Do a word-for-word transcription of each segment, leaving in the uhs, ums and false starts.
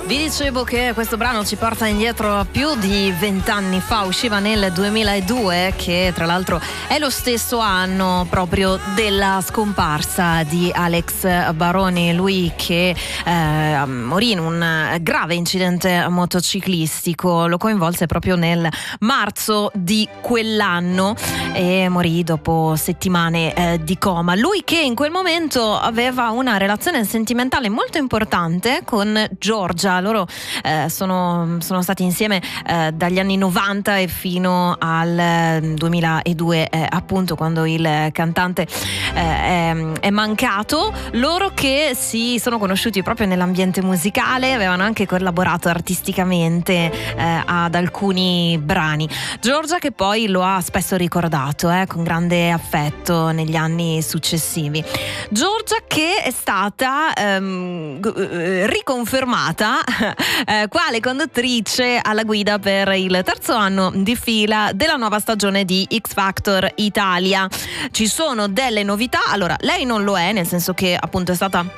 Vi dicevo che questo brano ci porta indietro più di vent'anni fa, usciva nel duemiladue, che tra l'altro è lo stesso anno proprio della scomparsa di Alex Baroni, lui che eh, morì in un grave incidente motociclistico, lo coinvolse proprio nel marzo di quell'anno e morì dopo settimane eh, di coma. Lui che in quel momento aveva una relazione sentimentale molto importante con Giorgia. Loro eh, sono, sono stati insieme eh, dagli anni novanta e fino al duemiladue, eh, appunto, quando il cantante eh, è, è mancato. Loro che si sono conosciuti proprio nell'ambiente musicale, avevano anche collaborato artisticamente eh, ad alcuni brani. Giorgia che poi lo ha spesso ricordato eh, con grande affetto negli anni successivi. Giorgia che è stata ehm, riconfermata eh, quale conduttrice alla guida per il terzo anno di fila della nuova stagione di X Factor Italia. Ci sono delle novità. Allora, lei non lo è, nel senso che appunto è stata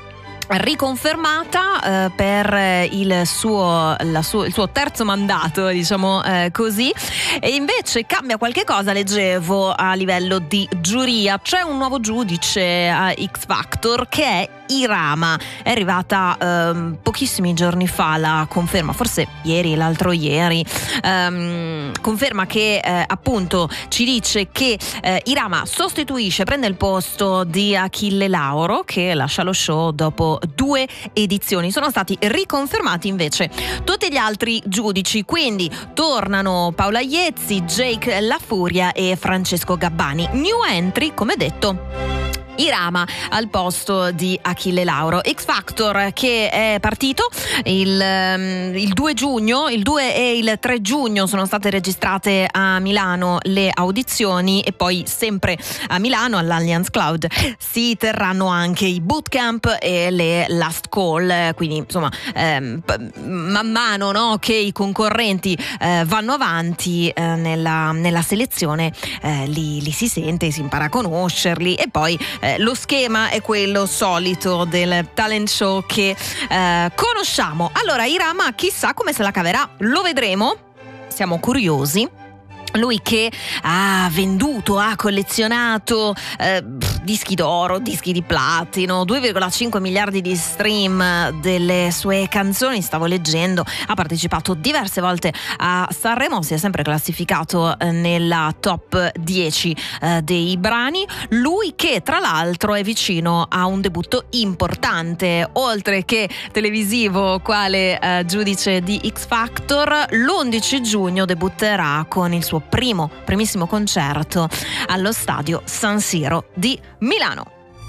riconfermata eh, per il suo, la suo, il suo terzo mandato, diciamo eh, così, e invece cambia qualche cosa, leggevo, a livello di giuria. C'è un nuovo giudice a X Factor che è Irama, è arrivata ehm, pochissimi giorni fa la conferma, forse ieri, l'altro ieri, ehm, conferma che eh, appunto ci dice che eh, Irama sostituisce, prende il posto di Achille Lauro, che lascia lo show dopo due edizioni. Sono stati riconfermati invece tutti gli altri giudici, quindi tornano Paola Iezzi, Jake La Furia e Francesco Gabbani. New entry, come detto, Irama al posto di Achille Lauro. X Factor che è partito il, il due giugno, il due e il tre giugno sono state registrate a Milano le audizioni, e poi sempre a Milano all'Allianz Cloud si terranno anche i bootcamp e le last call, quindi insomma ehm, man mano, no, che i concorrenti eh, vanno avanti eh, nella, nella selezione eh, li, li si sente, si impara a conoscerli, e poi Eh, lo schema è quello solito del talent show che eh, conosciamo. Allora, Irama chissà come se la caverà, lo vedremo, siamo curiosi. Lui che ha venduto, ha collezionato eh, dischi d'oro, dischi di platino, due virgola cinque miliardi di stream delle sue canzoni, stavo leggendo, ha partecipato diverse volte a Sanremo, si è sempre classificato eh, nella top dieci eh, dei brani. Lui che tra l'altro è vicino a un debutto importante, oltre che televisivo, quale eh, giudice di X Factor. L'undici giugno debutterà con il suo primo, primissimo concerto allo stadio San Siro di Milano.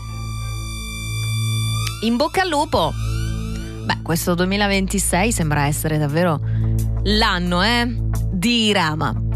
In bocca al lupo. Beh, questo duemilaventisei sembra essere davvero l'anno eh, di Irama.